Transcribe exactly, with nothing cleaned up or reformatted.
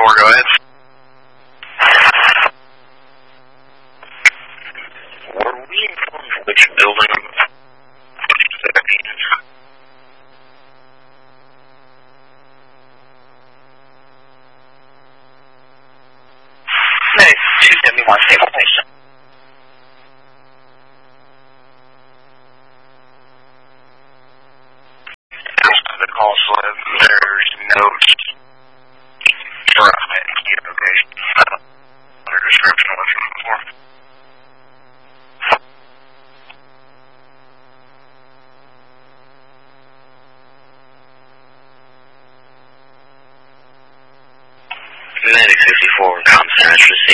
fifty-four, go ahead. Were we informed which building that means? No, two seventy-one, stable station. After the call slip, there's notes for a key location. Under description of what you're looking for. Medic fifty-four, comms received.